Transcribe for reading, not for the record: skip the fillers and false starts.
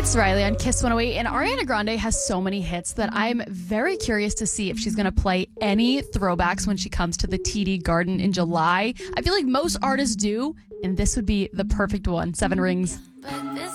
It's Riley on Kiss 108, and Ariana Grande has so many hits that I'm very curious to see if she's going to play any throwbacks when she comes to the TD Garden in July. I feel like most artists do, and this would be the perfect one. 7 Rings.